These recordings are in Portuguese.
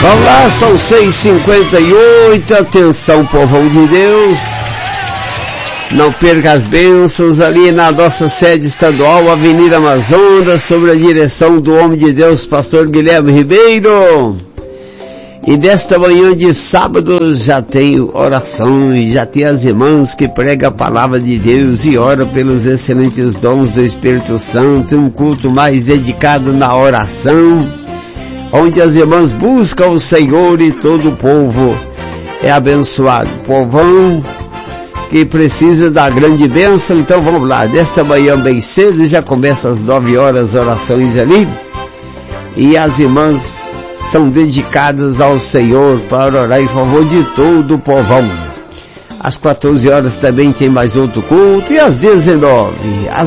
Vamos lá, são 6h58, atenção, povão de Deus, não perca as bênçãos ali na nossa sede estadual, Avenida Amazonas, sob a direção do homem de Deus, pastor Guilherme Ribeiro. E desta manhã de sábado já tem orações, já tem as irmãs que pregam a palavra de Deus e oram pelos excelentes dons do Espírito Santo, um culto mais dedicado na oração, onde as irmãs buscam o Senhor e todo o povo é abençoado. Povão que precisa da grande bênção, então vamos lá, desta manhã bem cedo, já começa às 9 horas orações ali, e as irmãs são dedicadas ao Senhor para orar em favor de todo o povão. Às 14 horas também tem mais outro culto, e às 19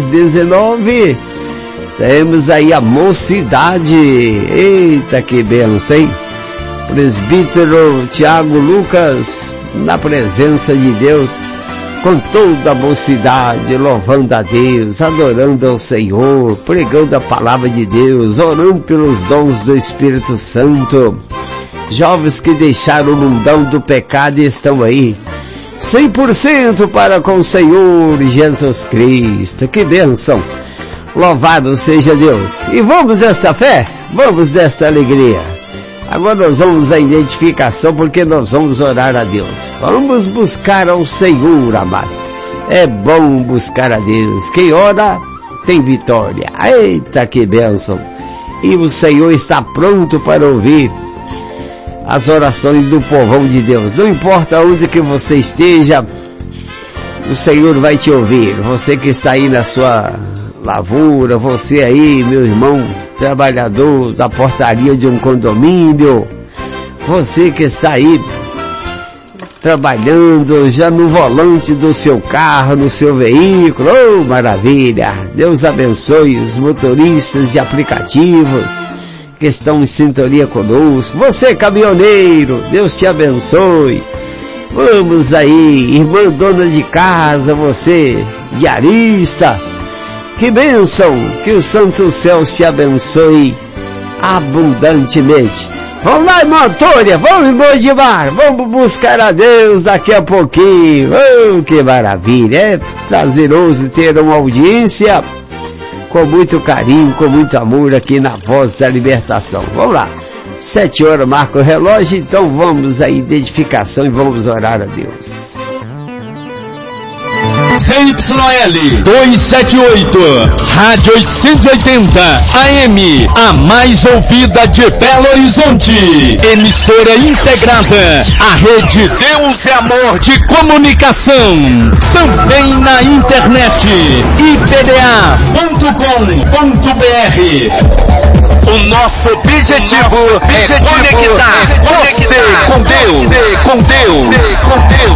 temos aí a mocidade. Eita, que bênção, hein? Presbítero Tiago Lucas, na presença de Deus, com toda a mocidade, louvando a Deus, adorando ao Senhor, pregando a palavra de Deus, orando pelos dons do Espírito Santo. Jovens que deixaram o mundão do pecado e estão aí, 100% para com o Senhor Jesus Cristo. Que bênção! Louvado seja Deus! E vamos desta fé, vamos desta alegria. Agora nós vamos à identificação, porque nós vamos orar a Deus. Vamos buscar ao Senhor, amado. É bom buscar a Deus. Quem ora tem vitória. Eita, que bênção! E o Senhor está pronto para ouvir as orações do povão de Deus. Não importa onde que você esteja, o Senhor vai te ouvir. Você que está aí na sua lavoura, você aí, meu irmão, trabalhador da portaria de um condomínio, você que está aí trabalhando já no volante do seu carro, no seu veículo, oh, maravilha! Deus abençoe os motoristas de aplicativos que estão em sintonia conosco. Você caminhoneiro, Deus te abençoe. Vamos aí, irmã dona de casa, você diarista, que bênção, que os santos céus te abençoe abundantemente. Vamos lá, irmã Antônia, vamos, irmão Edmar, vamos buscar a Deus daqui a pouquinho. Oh, que maravilha, é prazeroso ter uma audiência com muito carinho, com muito amor aqui na Voz da Libertação. Vamos lá, 7 horas marca o relógio, então vamos à identificação e vamos orar a Deus. CYL 278, Rádio 880 AM, a mais ouvida de Belo Horizonte. Emissora integrada à Rede Deus e Amor de Comunicação. Também na internet, ipda.com.br. O nosso objetivo é conectar você com Deus.